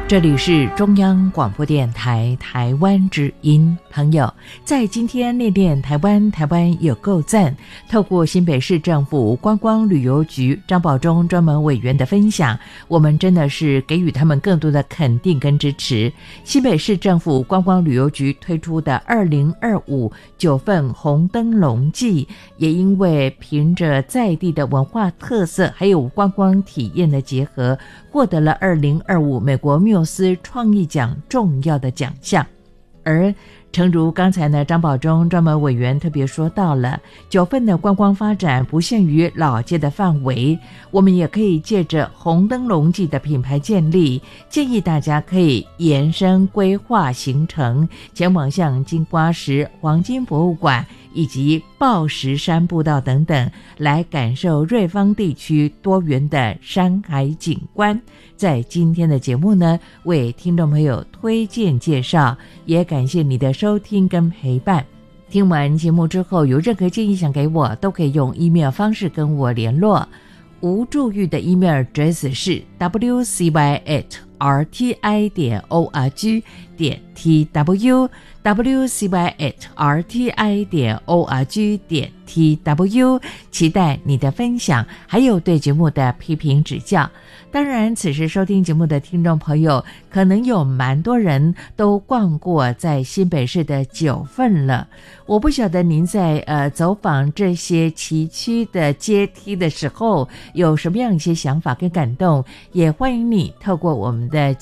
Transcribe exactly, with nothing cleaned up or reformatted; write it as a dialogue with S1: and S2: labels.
S1: 这里是中央广播电台台湾之音。朋友，在今天练练台湾，台湾有够赞，透过新北市政府观光旅游局张保忠专门委员的分享，我们真的是给予他们更多的肯定跟支持。新北市政府观光旅游局推出的二零二五九份红灯笼季，也因为凭着在地的文化特色还有观光体验的结合，获得了二零二五美国缪斯创意奖重要的奖项。而诚如刚才呢张保忠专门委员特别说到了，九份的观光发展不限于老街的范围，我们也可以借着红灯笼季的品牌建立，建议大家可以延伸规划行程，前往像金瓜石黄金博物馆以及抱石山步道等等，来感受瑞芳地区多元的山海景观。在今天的节目呢，为听众朋友推荐介绍，也感谢你的收听跟陪伴。听完节目之后，有任何建议想给我，都可以用 email 方式跟我联络。吴祝玉的 email address 是 w c y at r t i 点 o r g 点 t w w c y at r t i 点 o r g 点 t w， 期待你的分享，还有对节目的批评指教。当然，此时收听节目的听众朋友，可能有蛮多人都逛过在新北市的九份了。我不晓得您在呃走访这些崎岖的阶梯的时候，有什么样一些想法跟感动，也欢迎你透过我们的